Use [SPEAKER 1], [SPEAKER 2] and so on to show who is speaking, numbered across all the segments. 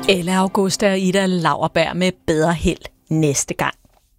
[SPEAKER 1] Elle Augusta og Ida Lauerberg med bedre held næste gang.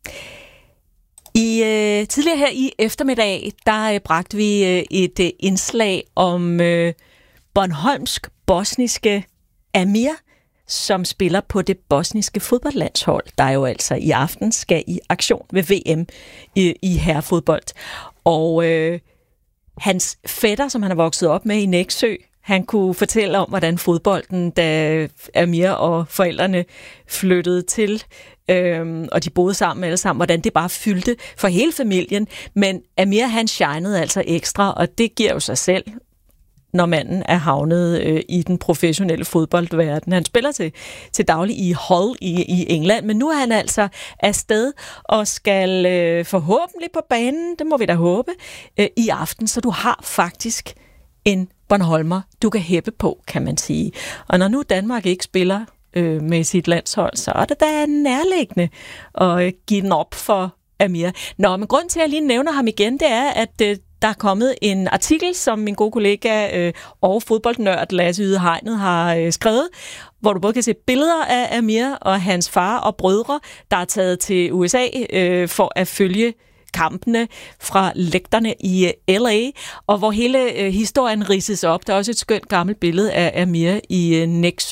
[SPEAKER 1] Tidligere her i eftermiddag, der bragte vi et indslag om bornholmsk-bosniske Amir, som spiller på det bosniske fodboldlandshold, der jo altså i aften skal i aktion ved VM i herrefodbold. Og hans fætter, som han er vokset op med i Nexø, han kunne fortælle om, hvordan fodbolden, da Amir og forældrene flyttede til, og de boede sammen alle sammen, hvordan det bare fyldte for hele familien. Men Amir, han shinede altså ekstra, og det giver jo sig selv, når manden er havnet i den professionelle fodboldverden. Han spiller til daglig i Hull i England, men nu er han altså afsted og skal forhåbentlig på banen, det må vi da håbe, i aften. Så du har faktisk en Bornholmer, du kan hæppe på, kan man sige. Og når nu Danmark ikke spiller med sit landshold, så er det da nærliggende at give den op for Amir. Nå, men grund til, at jeg lige nævner ham igen, det er, at der er kommet en artikel, som min gode kollega og fodboldnørd Lasse Yde Hegnet har skrevet, hvor du både kan se billeder af Amir og hans far og brødre, der er taget til USA for at følge kampene fra lægterne i LA, og hvor hele historien ridses op. Der er også et skønt gammelt billede af Amir i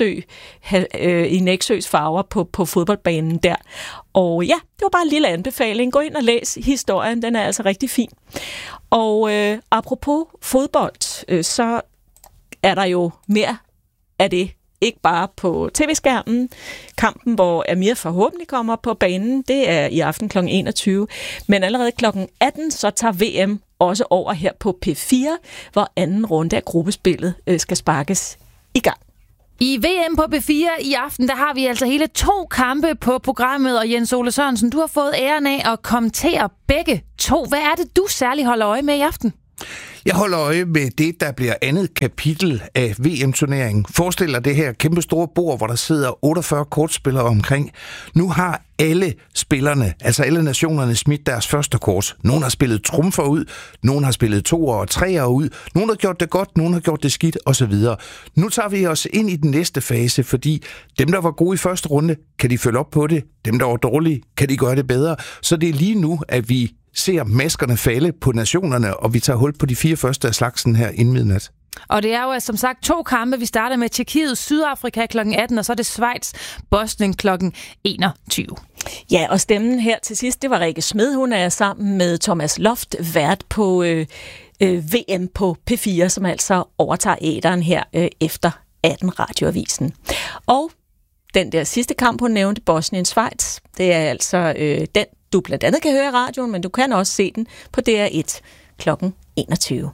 [SPEAKER 1] Nexøs farver på fodboldbanen der. Og ja, det var bare en lille anbefaling. Gå ind og læs historien, den er altså rigtig fin. Og apropos fodbold, så er der jo mere af det. Ikke bare på tv-skærmen. Kampen, hvor Amir forhåbentlig kommer på banen, det er i aften kl. 21. Men allerede kl. 18, så tager VM også over her på P4, hvor anden runde af gruppespillet skal sparkes i gang.
[SPEAKER 2] I VM på P4 i aften, der har vi altså hele 2 kampe på programmet, og Jens Ole Sørensen, du har fået æren af at kommentere begge 2. Hvad er det, du særligt holder øje med i aften?
[SPEAKER 3] Jeg holder øje med det, der bliver andet kapitel af VM-turneringen. Forestil dig det her kæmpe store bord, hvor der sidder 48 kortspillere omkring. Nu har alle spillerne, altså alle nationerne, smidt deres første kort. Nogle har spillet trumfer ud, nogle har spillet 2'er og 3'er ud, nogle har gjort det godt, nogle har gjort det skidt osv. Nu tager vi os ind i den næste fase, fordi dem, der var gode i første runde, kan de følge op på det. Dem, der var dårlige, kan de gøre det bedre. Så det er lige nu, at vi ser maskerne falde på nationerne, og vi tager hul på de 4 første af slagsen her inden midnat.
[SPEAKER 2] Og det er jo som sagt 2 kampe. Vi starter med Tjekkiet, Sydafrika kl. 18, og så er det Schweiz, Bosnien kl. 21.
[SPEAKER 1] Ja, og stemmen her til sidst, det var Rikke Smed. Hun er sammen med Thomas Loft vært på VM på P4, som altså overtager æteren her efter 18 radioavisen. Og den der sidste kamp, hun nævnte, Bosnien-Schweiz, det er altså den, du blandt andet kan høre i radioen, men du kan også se den på DR1 kl. 21.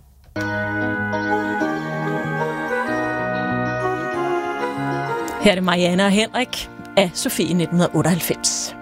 [SPEAKER 1] Her er det Marianne og Henrik af Sofie 1998.